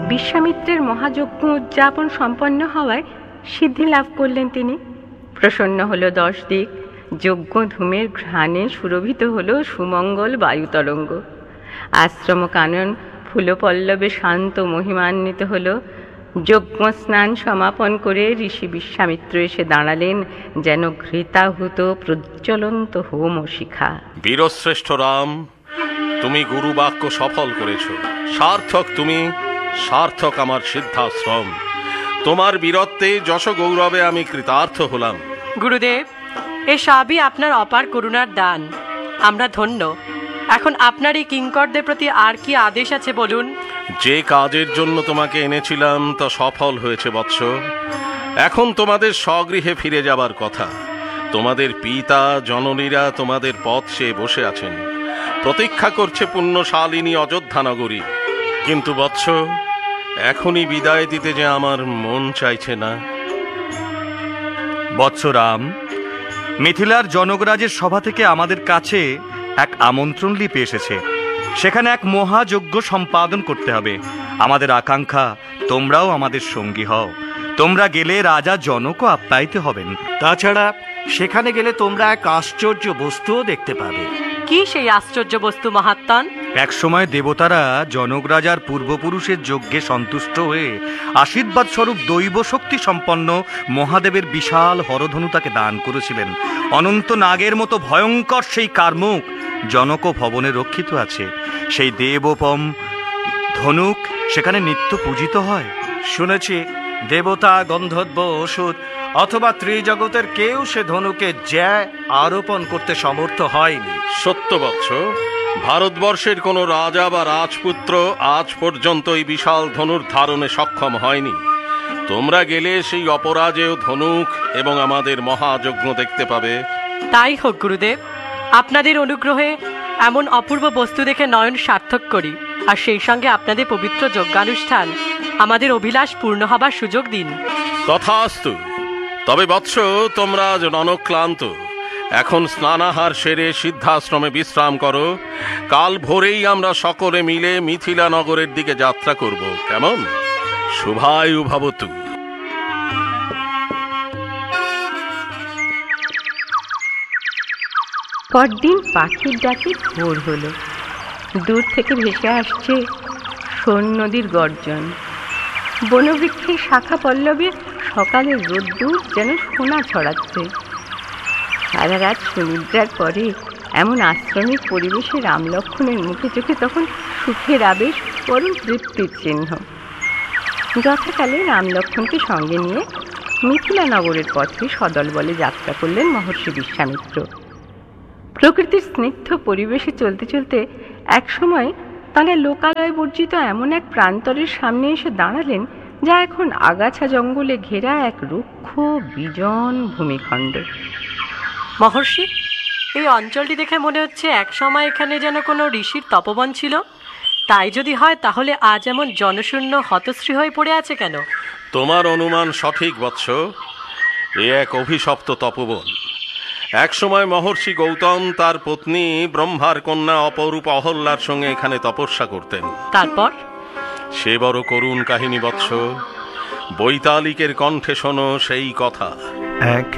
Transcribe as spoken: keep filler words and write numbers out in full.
বিশ্বামিত্রের মহাযজ্ঞ উদযাপন সম্পন্ন হওয়ায় সিদ্ধি লাভ করলেন তিনি। প্রসন্ন হলো দশ দিক, যজ্ঞ ধূমের ঘ্রাণে সুরভিত হলো সুমঙ্গল বায়ুতরঙ্গ। আশ্রম কানন ফুলপল্লবে শান্ত মহিমান্বিত হলো। যজ্ঞ স্নান সমাপন করে ঋষি বিশ্বামিত্র এসে দাঁড়ালেন যেন ঘৃতাহুত প্রজ্বলন্ত হোম শিখা। বীরশ্রেষ্ঠ রাম, তুমি গুরুবাক্য সফল করেছ। সার্থক তুমি, সার্থক আমার সিদ্ধাশ্রম। তোমার বীরত্বে যশ গৌরবে আমি কৃতার্থ হলাম। গুরুদেব, এ সবই আপনার অপার করুণার দান। আমরা ধন্য। এখন আপনার এই কিঙ্করদের প্রতি আর কি আদেশ আছে বলুন। যে কাজের জন্য তোমাকে এনেছিলাম তা সফল হয়েছে বৎস। এখন তোমাদের স্বগৃহে ফিরে যাবার কথা। তোমাদের পিতা জননীরা তোমাদের পথ চেয়ে বসে আছেন, প্রতীক্ষা করছে পুণ্যশালিনী অযোধ্যা নগরী। কিন্তু বৎস, এখনই বিদায় দিতে যে আমার মন চাইছে না। বৎস রাম, মিথিলার জনকরাজের সভা থেকে আমাদের কাছে এক আমন্ত্রণ লিপি এসেছে। সেখানে এক মহাযজ্ঞ সম্পাদন করতে হবে। আমাদের আকাঙ্ক্ষা তোমরাও আমাদের সঙ্গী হও। তোমরা গেলে রাজা জনকও আপ্যায়িত হবেন। তাছাড়া সেখানে গেলে তোমরা এক আশ্চর্য বস্তুও দেখতে পাবে। কি সেই আশ্চর্য বস্তু মহাত্মন? এক সময় দেবতারা জনক রাজার পূর্বপুরুষের যজ্ঞে সন্তুষ্ট হয়ে আশীর্বাদ স্বরূপ দৈব শক্তি সম্পন্ন মহাদেবের বিশাল হরধনু তাকে দান করেছিলেন। অনন্ত নাগের মতো ভয়ঙ্কর সেই কার্মুক জনক ভবনে রক্ষিত আছে। সেই দেবোপম ধনুক সেখানে নিত্য পূজিত হয়। শুনেছি দেবতা, গন্ধর্ব, অসুর অথবা ত্রিজগতের কেউ সে ধনুকে জ্যা আরোপণ করতে সমর্থ হয়নি। সত্য বৎস, ভারতবর্ষের কোনো রাজা বা রাজপুত্র আজ পর্যন্ত এই বিশাল ধনুর ধারণে সক্ষম হয়নি। তোমরা গেলে সেই অপরাজেয় ধনুক এবং আমাদের মহাযজ্ঞ দেখতে পাবে। তাই হোক গুরুদেব। আপনাদের অনুগ্রহে এমন অপূর্ব বস্তু দেখে নয়ন সার্থক করি, আর সেই সঙ্গে আপনাদের পবিত্র যজ্ঞানুষ্ঠান আমাদের অভিলাষ পূর্ণ হবার সুযোগ দিন। তথাস্তু। তবে বৎস, তোমরা আজ অনক্লান্ত। এখন স্নানাহার সেরে সিদ্ধাশ্রমে বিশ্রাম করো। কাল ভোরেই আমরা সকলে মিলে মিথিলা নগরের দিকে যাত্রা করব। কেমন? শুভায়ু ভবতু। পরদিন পাখির ডাকে ভোর হলো। দূর থেকে ভেসে আসছে সোন নদীর গর্জন। বনবৃক্ষের শাখা পল্লবে সকালের রোদ্দুর যেন সোনা ছড়াচ্ছে। সারা রাত সমুদ্রের পরে এমন আশ্রমিক পরিবেশে রাম লক্ষ্মণের মুখে চোখে তখন সুখের আবেশ, পরম তৃপ্তির চিহ্ন। যথাকালে রাম লক্ষ্মণকে সঙ্গে নিয়ে মিথিলা নগরের পথে সদল বলে যাত্রা করলেন মহর্ষি বিশ্বামিত্র। প্রকৃতির স্নিগ্ধ পরিবেশে চলতে চলতে এক সময় তাঁরা লোকালয় বর্জিত এমন এক প্রান্তরের সামনে এসে দাঁড়ালেন যা এখন আগাছা জঙ্গলে ঘেরা এক রুক্ষ বিজন ভূমিখণ্ড। মহর্ষি, এই অঞ্চলটি দেখে মনে হচ্ছে এক সময় এখানে যেন কোনো ঋষির তপবন ছিল। তাই যদি হয় তাহলে আজ এমন জনশূন্য হতশ্রী হয়ে পড়ে আছে কেন? তোমার অনুমান সঠিক বৎস। এ এক অভিশপ্ত তপবন। এক সময় মহর্ষি গৌতম তার পত্নী ব্রহ্মার কন্যা অপরূপ অহল্যার সঙ্গে এখানে তপস্যা করতেন। তারপর? সে বড় করুণ কাহিনী বৎস। বৈতালিকের কণ্ঠে শোনো সেই কথা। এক